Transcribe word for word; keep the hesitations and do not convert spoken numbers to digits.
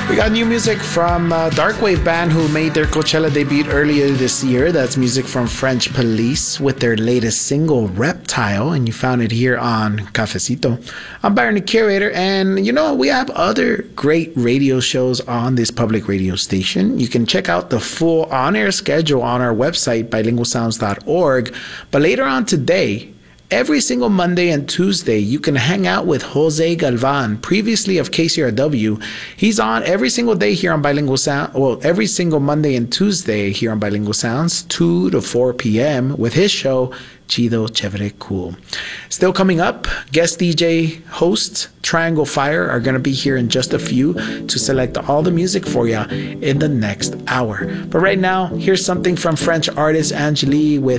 We got new music from uh, Darkwave band who made their Coachella debut earlier this year. That's music from French Police with their latest single, Reptile, and you found it here on Cafecito. I'm Byron the Curator, and you know, we have other great radio shows on this public radio station. You can check out the full on-air schedule on our website, bilingual sounds dot org. But later on today, every single Monday and Tuesday, you can hang out with Jose Galvan, previously of K C R W. He's on every single day here on Bilingual Sound. Well, every single Monday and Tuesday here on Bilingual Sounds, two to four p.m. with his show, Chido Chévere Cool. Still coming up, guest D J hosts Triangle Fire are going to be here in just a few to select all the music for you in the next hour. But right now, here's something from French artist Angélie with